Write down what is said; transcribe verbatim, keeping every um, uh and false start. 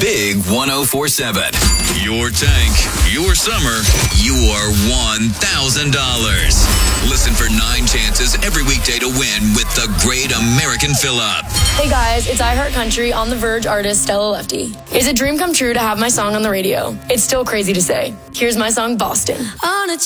Big one oh four seven. Your tank, your summer, you are one thousand dollars. Listen for nine chances every weekday to win with the Great American Fill-Up. Hey guys, it's iHeart Country on the Verge artist Stella Lefty. It's a dream come true to have my song on the radio. It's still crazy to say. Here's my song, Boston. On a